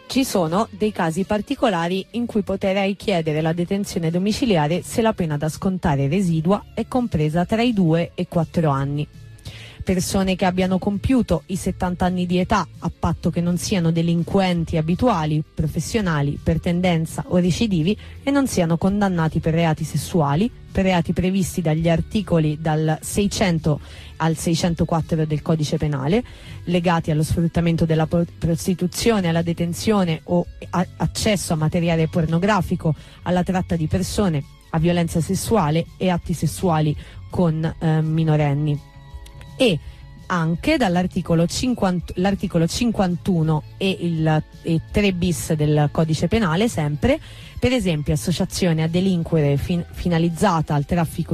Ci sono dei casi particolari in cui potrei chiedere la detenzione domiciliare se la pena da scontare residua è compresa tra i 2 e i 4 anni. Persone che abbiano compiuto i 70 anni di età, a patto che non siano delinquenti abituali, professionali, per tendenza o recidivi, e non siano condannati per reati sessuali, per reati previsti dagli articoli dal 600 al 604 del Codice Penale, legati allo sfruttamento della prostituzione, alla detenzione o accesso a materiale pornografico, alla tratta di persone, a violenza sessuale e atti sessuali con minorenni. E anche dall'articolo 51 e 3 bis del Codice Penale, sempre, per esempio associazione a delinquere finalizzata al traffico